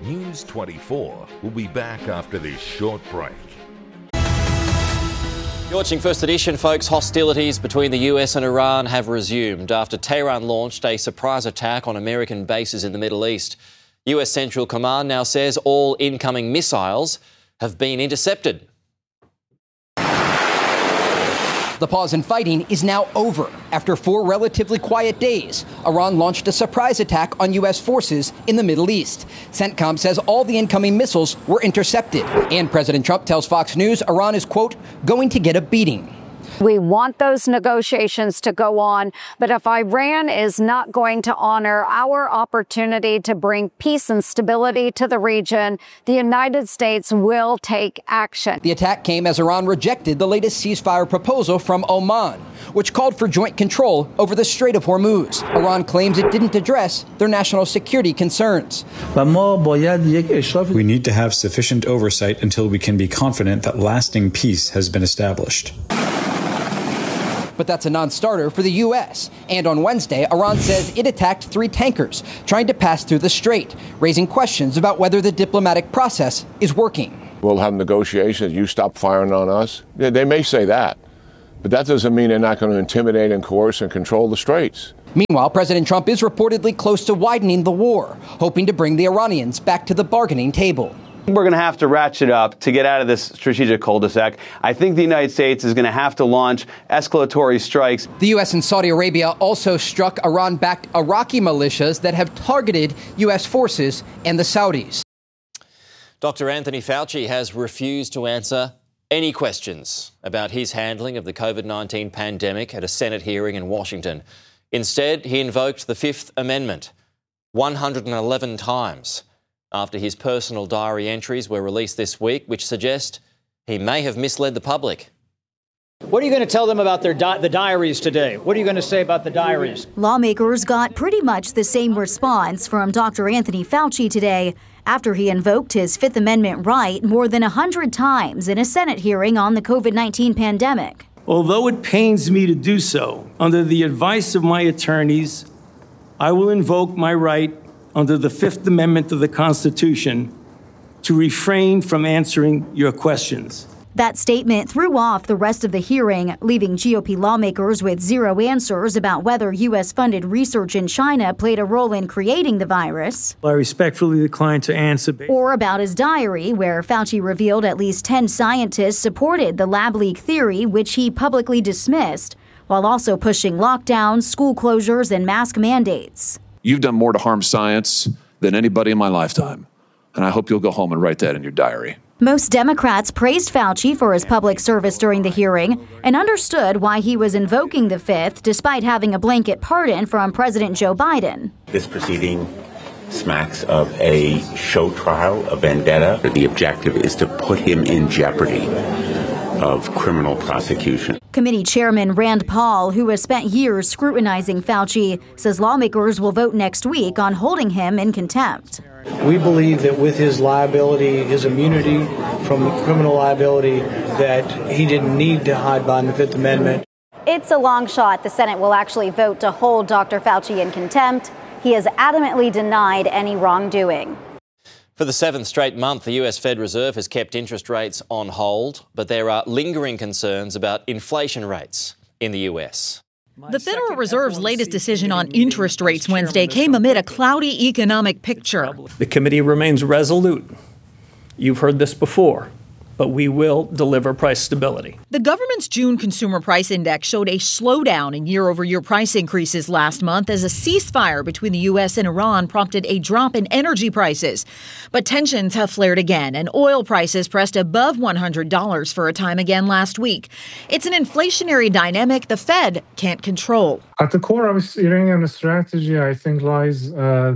News 24 will be back after this short break. You're watching First Edition, folks. Hostilities between the US and Iran have resumed after Tehran launched a surprise attack on American bases in the Middle East. US Central Command now says all incoming missiles have been intercepted. The pause in fighting is now over. After 4 relatively quiet days, Iran launched a surprise attack on U.S. forces in the Middle East. CENTCOM says all the incoming missiles were intercepted. And President Trump tells Fox News Iran is, quote, going to get a beating. We want those negotiations to go on, but if Iran is not going to honor our opportunity to bring peace and stability to the region, the United States will take action. The attack came as Iran rejected the latest ceasefire proposal from Oman, which called for joint control over the Strait of Hormuz. Iran claims it didn't address their national security concerns. We need to have sufficient oversight until we can be confident that lasting peace has been established. But that's a non-starter for the U.S. And on Wednesday, Iran says it attacked 3 tankers trying to pass through the strait, raising questions about whether the diplomatic process is working. We'll have negotiations. You stop firing on us. They may say that, but that doesn't mean they're not going to intimidate and coerce and control the straits. Meanwhile, President Trump is reportedly close to widening the war, hoping to bring the Iranians back to the bargaining table. We're going to have to ratchet up to get out of this strategic cul-de-sac. I think the United States is going to have to launch escalatory strikes. The U.S. and Saudi Arabia also struck Iran-backed Iraqi militias that have targeted U.S. forces and the Saudis. Dr. Anthony Fauci has refused to answer any questions about his handling of the COVID-19 pandemic at a Senate hearing in Washington. Instead, he invoked the Fifth Amendment 111 times. After his personal diary entries were released this week, which suggest he may have misled the public. What are you going to tell them about the diaries today? What are you going to say about the diaries? Lawmakers got pretty much the same response from Dr. Anthony Fauci today after he invoked his Fifth Amendment right more than 100 times in a Senate hearing on the COVID-19 pandemic. Although it pains me to do so, under the advice of my attorneys, I will invoke my right under the Fifth Amendment of the Constitution to refrain from answering your questions. That statement threw off the rest of the hearing, leaving GOP lawmakers with zero answers about whether U.S.-funded research in China played a role in creating the virus. I respectfully decline to answer. Or about his diary, where Fauci revealed at least 10 scientists supported the lab leak theory, which he publicly dismissed, while also pushing lockdowns, school closures, and mask mandates. You've done more to harm science than anybody in my lifetime, and I hope you'll go home and write that in your diary. Most Democrats praised Fauci for his public service during the hearing and understood why he was invoking the Fifth despite having a blanket pardon from President Joe Biden. This proceeding smacks of a show trial, a vendetta. The objective is to put him in jeopardy of criminal prosecution. Committee Chairman Rand Paul, who has spent years scrutinizing Fauci, says lawmakers will vote next week on holding him in contempt. We believe that with his liability, his immunity from criminal liability, that he didn't need to hide behind the Fifth Amendment. It's a long shot the Senate will actually vote to hold Dr. Fauci in contempt. He has adamantly denied any wrongdoing. For the 7th straight month, the US Fed Reserve has kept interest rates on hold, but there are lingering concerns about inflation rates in the US. The Federal Reserve's latest decision on interest rates Wednesday came amid a cloudy economic picture. The committee remains resolute. You've heard this before, but we will deliver price stability. The government's June Consumer Price Index showed a slowdown in year-over-year price increases last month as a ceasefire between the U.S. and Iran prompted a drop in energy prices. But tensions have flared again, and oil prices pressed above $100 for a time again last week. It's an inflationary dynamic the Fed can't control. At the core of Iranian strategy, I think, lies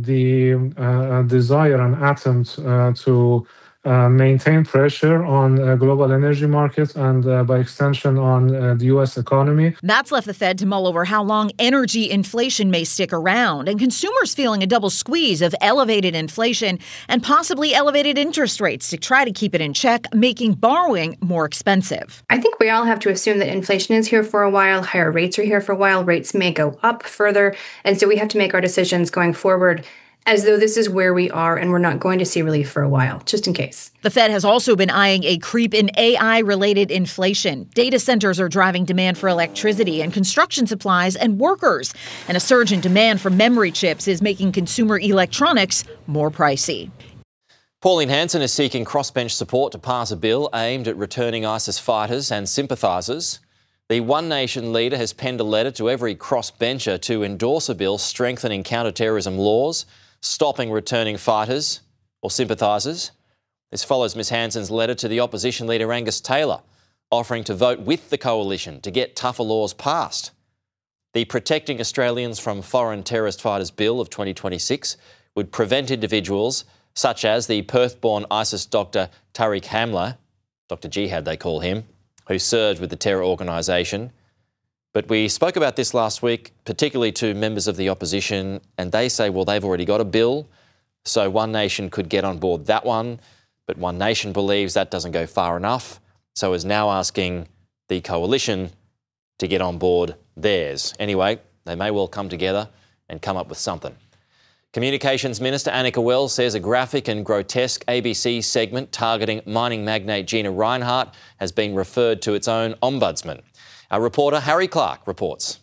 the desire and attempt to maintain pressure on global energy markets and, by extension, on the U.S. economy. That's left the Fed to mull over how long energy inflation may stick around, and consumers feeling a double squeeze of elevated inflation and possibly elevated interest rates to try to keep it in check, making borrowing more expensive. I think we all have to assume that inflation is here for a while, higher rates are here for a while, rates may go up further, and so we have to make our decisions going forward as though this is where we are and we're not going to see relief for a while, just in case. The Fed has also been eyeing a creep in AI-related inflation. Data centers are driving demand for electricity and construction supplies and workers. And a surge in demand for memory chips is making consumer electronics more pricey. Pauline Hanson is seeking crossbench support to pass a bill aimed at returning ISIS fighters and sympathisers. The One Nation leader has penned a letter to every crossbencher to endorse a bill strengthening counter-terrorism laws, stopping returning fighters or sympathisers. This follows Ms Hanson's letter to the opposition leader Angus Taylor, offering to vote with the coalition to get tougher laws passed. The Protecting Australians from Foreign Terrorist Fighters Bill of 2026 would prevent individuals such as the Perth-born ISIS doctor Tariq Hamla, Dr Jihad they call him, who served with the terror organisation. But we spoke about this last week, particularly to members of the opposition, and they say, well, they've already got a bill, so One Nation could get on board that one. But One Nation believes that doesn't go far enough, so is now asking the coalition to get on board theirs. Anyway, they may well come together and come up with something. Communications Minister Anika Wells says a graphic and grotesque ABC segment targeting mining magnate Gina Rinehart has been referred to its own ombudsman. Our reporter Harry Clark reports.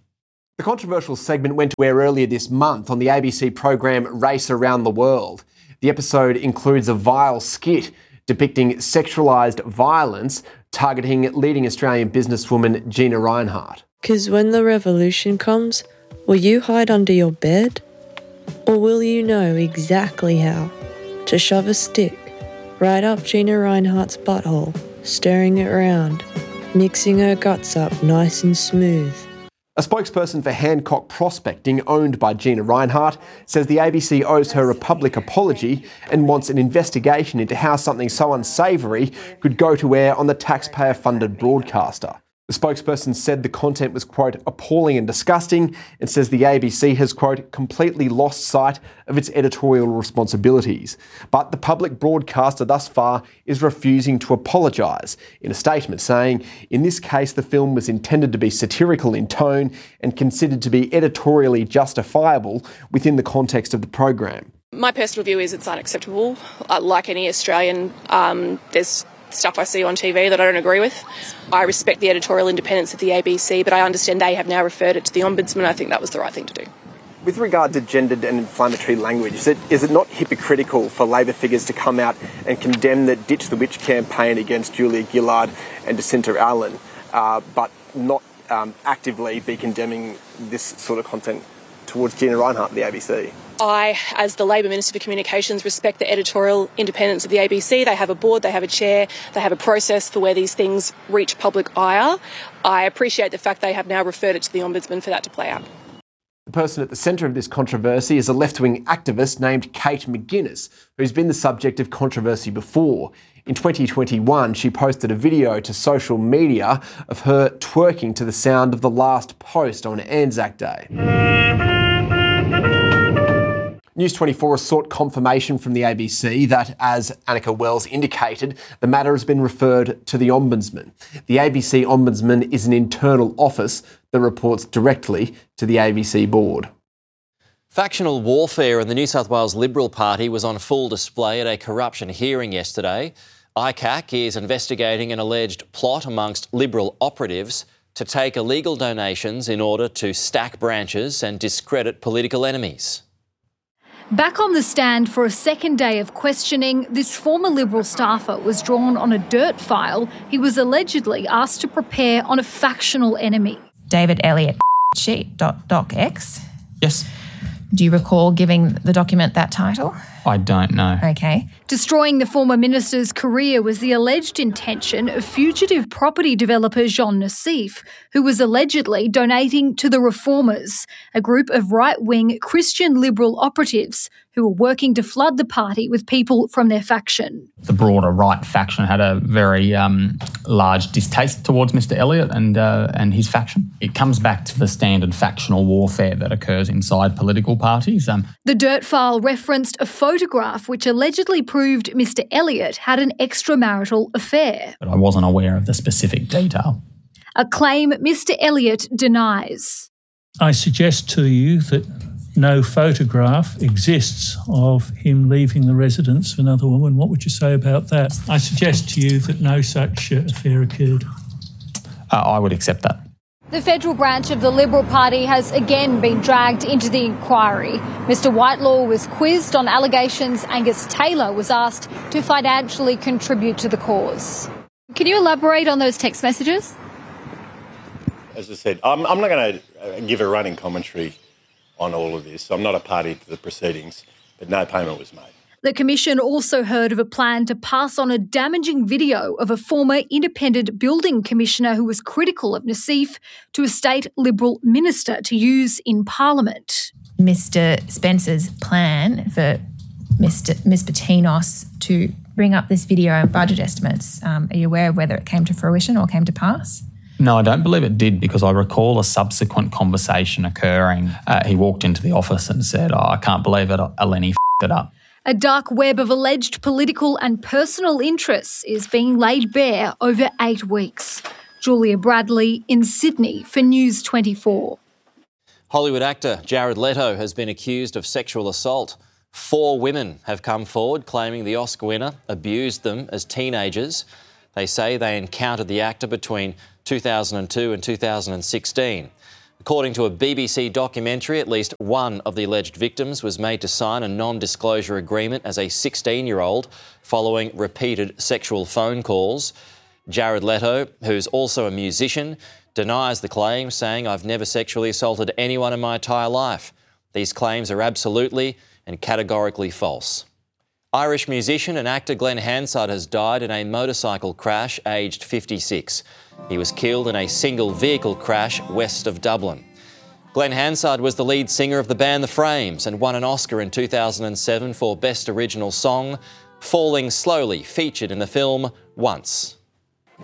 The controversial segment went to air earlier this month on the ABC program Race Around the World. The episode includes a vile skit depicting sexualised violence targeting leading Australian businesswoman Gina Rinehart. Because when the revolution comes, will you hide under your bed? Or will you know exactly how to shove a stick right up Gina Rinehart's butthole, stirring it around, mixing her guts up nice and smooth? A spokesperson for Hancock Prospecting, owned by Gina Rinehart, says the ABC owes her a public apology and wants an investigation into how something so unsavoury could go to air on the taxpayer-funded broadcaster. The spokesperson said the content was, quote, appalling and disgusting, and says the ABC has, quote, completely lost sight of its editorial responsibilities. But the public broadcaster thus far is refusing to apologise, in a statement saying, in this case the film was intended to be satirical in tone and considered to be editorially justifiable within the context of the program. My personal view is it's unacceptable. Like any Australian, there's stuff I see on TV that I don't agree with. I respect the editorial independence of the ABC, but I understand they have now referred it to the Ombudsman. I think that was the right thing to do. With regard to gendered and inflammatory language, is it not hypocritical for Labor figures to come out and condemn the Ditch the Witch campaign against Julia Gillard and Jacinta Allen, but not actively be condemning this sort of content towards Gina Rinehart and the ABC? I, as the Labor Minister for Communications, respect the editorial independence of the ABC. They have a board, they have a chair, they have a process for where these things reach public ire. I appreciate the fact they have now referred it to the Ombudsman for that to play out. The person at the centre of this controversy is a left-wing activist named Kate McGuinness, who's been the subject of controversy before. In 2021, she posted a video to social media of her twerking to the sound of The Last Post on Anzac Day. News 24 has sought confirmation from the ABC that, as Anika Wells indicated, the matter has been referred to the Ombudsman. The ABC Ombudsman is an internal office that reports directly to the ABC board. Factional warfare in the New South Wales Liberal Party was on full display at a corruption hearing yesterday. ICAC is investigating an alleged plot amongst Liberal operatives to take illegal donations in order to stack branches and discredit political enemies. Back on the stand for a second day of questioning, this former Liberal staffer was drawn on a dirt file he was allegedly asked to prepare on a factional enemy. David Elliott sheet.docx. Yes. Do you recall giving the document that title? I don't know. Okay. Destroying the former minister's career was the alleged intention of fugitive property developer Jean Nassif, who was allegedly donating to the Reformers, a group of right-wing Christian Liberal operatives who were working to flood the party with people from their faction. The broader right faction had a very large distaste towards Mr. Elliott and his faction. It comes back to the standard factional warfare that occurs inside political parties. The dirt file referenced a photograph which allegedly proved Mr. Elliott had an extramarital affair. But I wasn't aware of the specific detail. A claim Mr. Elliott denies. I suggest to you that no photograph exists of him leaving the residence of another woman. What would you say about that? I suggest to you that no such affair occurred. I would accept that. The federal branch of the Liberal Party has again been dragged into the inquiry. Mr Whitelaw was quizzed on allegations Angus Taylor was asked to financially contribute to the cause. Can you elaborate on those text messages? As I said, I'm not going to give a running commentary on all of this. I'm not a party to the proceedings, but no payment was made. The Commission also heard of a plan to pass on a damaging video of a former independent building commissioner who was critical of Nassif to a state Liberal minister to use in Parliament. Mr Spencer's plan for Ms Patinos to bring up this video and budget estimates, are you aware of whether it came to fruition or came to pass? No, I don't believe it did, because I recall a subsequent conversation occurring. He walked into the office and said, I can't believe it, Eleni f***ed it up. A dark web of alleged political and personal interests is being laid bare over 8 weeks. Julia Bradley in Sydney for News 24. Hollywood actor Jared Leto has been accused of sexual assault. 4 women have come forward claiming the Oscar winner abused them as teenagers. They say they encountered the actor between 2002 and 2016. According to a BBC documentary, at least one of the alleged victims was made to sign a non-disclosure agreement as a 16-year-old following repeated sexual phone calls. Jared Leto, who's also a musician, denies the claim, saying, "I've never sexually assaulted anyone in my entire life. These claims are absolutely and categorically false." Irish musician and actor Glenn Hansard has died in a motorcycle crash, aged 56. He was killed in a single vehicle crash west of Dublin. Glenn Hansard was the lead singer of the band The Frames and won an Oscar in 2007 for Best Original Song. Falling Slowly featured in the film Once.